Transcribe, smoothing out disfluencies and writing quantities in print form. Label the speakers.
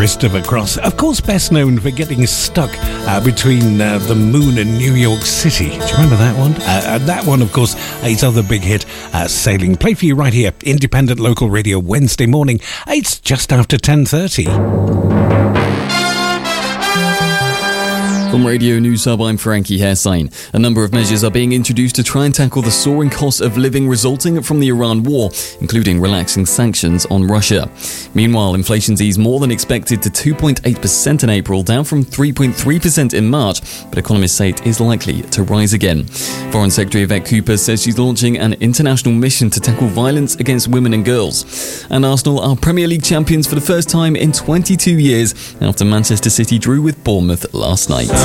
Speaker 1: Christopher Cross, of course best known for getting stuck between the moon and New York City. Do you remember that one? That one, of course, his other big hit, Sailing. Play for you right here, Independent Local Radio, Wednesday morning. It's just after 10:30.
Speaker 2: From Radio News Hub, I'm Frankie Hairsign. A number of measures are being introduced to try and tackle the soaring cost of living resulting from the Iran war, including relaxing sanctions on Russia. Meanwhile, inflation's eased more than expected to 2.8% in April, down from 3.3% in March, but economists say it is likely to rise again. Foreign Secretary Yvette Cooper says she's launching an international mission to tackle violence against women and girls. And Arsenal are Premier League champions for the first time in 22 years after Manchester City drew with Bournemouth last night.